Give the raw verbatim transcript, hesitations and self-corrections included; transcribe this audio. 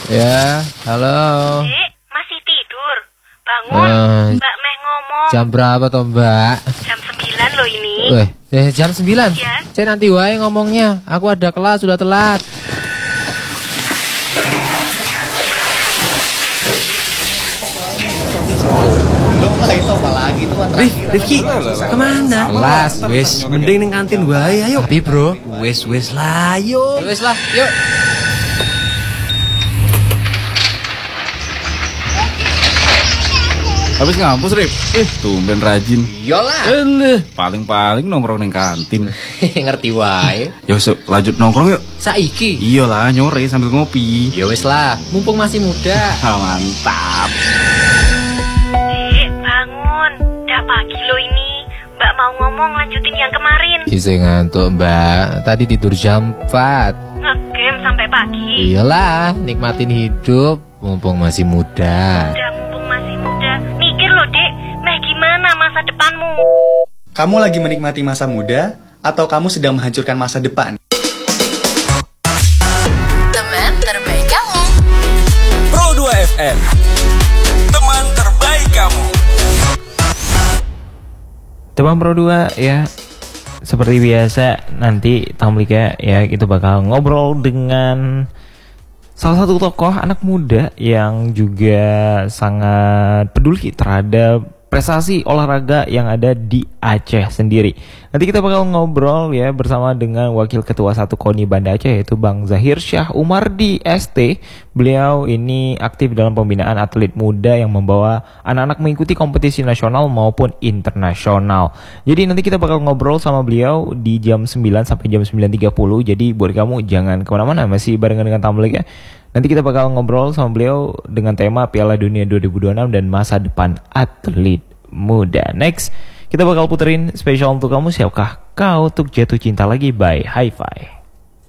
Ya, halo. Dek, masih tidur? Bangun, Eh, Mbak Meh ngomong. Jam berapa toh Mbak? Jam sembilan loh ini. Weh, eh, jam sembilan. Ya. Saya nanti wae ngomongnya. Aku ada kelas, sudah telat. Rif, Rifki, kemana? Kelas, Wes, mending ning kantin wae ayo. Tapi bro, Wes, wes lah, ayo. wes lah, yuk. Habis ngampus, Rip? Eh, tumben rajin. Iyalah. Eh, paling-paling nongkrong ning kantin. Ngerti wae. Yuk, so, lanjut nongkrong yuk. Saiki. Iyalah, nyore sambil ngopi. Ya wes lah, mumpung masih muda. Ah, mantap. Dek, bangun. Udah pagi loh ini. Mbak mau ngomong lanjutin yang kemarin. Bisa ngantuk Mbak. Tadi tidur jam empat. Ngegame sampai pagi. Iyalah, nikmatin hidup mumpung masih muda. Udah mumpung masih muda. Mikir loh, Dek. Meh gimana masa depanmu? Kamu lagi menikmati masa muda atau kamu sedang menghancurkan masa depan? Teman terbaik kamu. Pro dua F M, teman terbaik kamu. Teman Pro dua ya, seperti biasa nanti Tamlika ya kita bakal ngobrol dengan salah satu tokoh anak muda yang juga sangat peduli terhadap prestasi olahraga yang ada di Aceh sendiri. Nanti kita bakal ngobrol ya bersama dengan Wakil Ketua satu KONI Banda Aceh yaitu Bang Zahir Syah Umardi S T. Beliau ini aktif dalam pembinaan atlet muda yang membawa anak-anak mengikuti kompetisi nasional maupun internasional. Jadi nanti kita bakal ngobrol sama beliau di jam sembilan sampai jam sembilan tiga puluh. Jadi buat kamu jangan kemana-mana, masih barengan dengan Tamlik ya. Nanti kita bakal ngobrol sama beliau dengan tema Piala Dunia dua ribu dua puluh enam dan masa depan atlet muda. Next, kita bakal puterin spesial untuk kamu. Siapkah kau untuk jatuh cinta lagi by Hi-Fi?